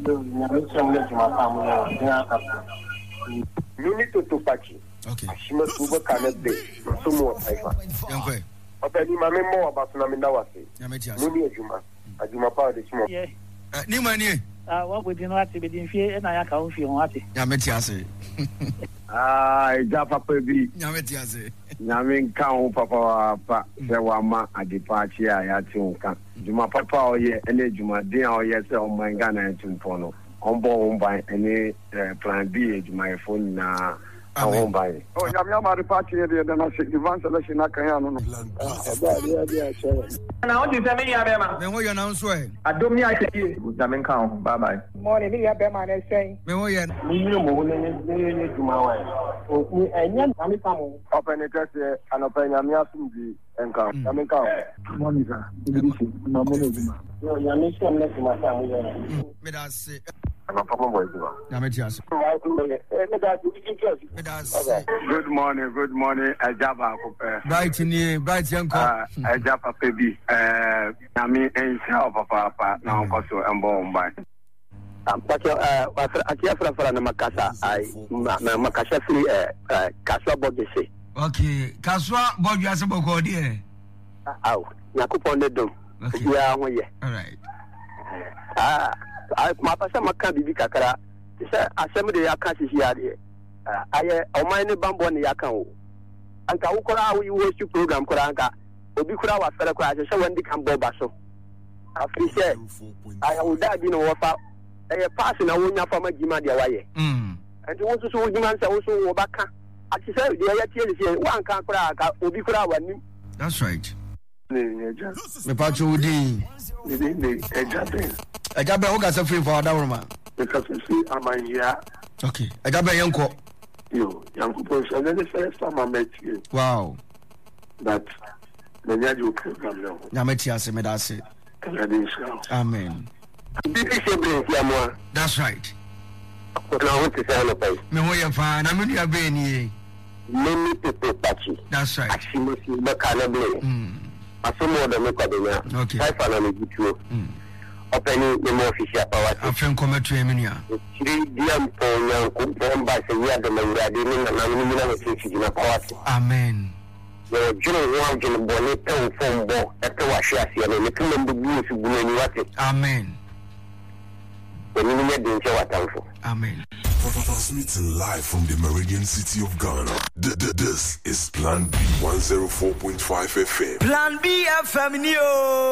Mini to Pachi. Okay. Ashima Tuba Canet Day. Sumo Taifa. Okay. Openi Mamemo about Naminawasi. Yametias. Muni Ajuma Power the Small. Yeah. Nimani. What would you know to be in fear and I can't feel what it. Yametias. Japa Pebi. Yametias. Yamin Town Papa Sewama at the party I Juma Papa or ye any Juma Dia or yes on my Ghana and Tumpono. On board by any plan B, my phone now. Home by. Oh, Yamama the party here, then I said, Divan Selection, I can't. Now, what is the media, Bema? Then what you announce? I don't mean I say you. Yamin count. Bye bye. Morning, me a Bema is saying. Me wo yen. Open it and open Yamia Sumbi and come. Yamin count. Morning, sir. Me that say. Yametias. Good morning, Ajaba. Bright yanko. Ajaba Pebi. Yami and Papa, now also and born by. Akiafra for Makasa, Makasa free Kaswa Bodese. Okay, Kaswa Bodja Saboko, dear. Oh, Nakupon the Dome. Yeah, all right. My person can be Kakara. Assembly Akashi here. I mine bamboo on the account. And Kaukora, we wish to program Koranka. Obikura was fellow crash, so when they come Bobaso. After said, I would die in a water. I pass in a winner from a Gimadia way. And you want to show Gimans also Obaka. As you said, the idea one can crack Obikura one. That's right. Me pacho udi. Ajabe o ga se free for that woman. Because you see, I'm here. Okay. Ajabe yanko. You, Yanko Post, and then the first time I met you. Wow. That the Yadu program now. Yametias me that say. Amen. That's right. Me wo ye fa na me nua be ni. Many people touchy. That's right. Actually, the cannibal. Asomo the make of the okay. I follow you. Opening the more official power. I think come to Emilia. 3 DM for young coupon by the year the man and I'm power. Amen. The general one in bonnet phone ball at the Washiasi and the Kumbu Blues who will what it. Amen. The minute didn't show what I'm for. Amen. Transmitting live from the Meridian City of Ghana. This is Plan B 104.5 FM. Plan B FM Neo.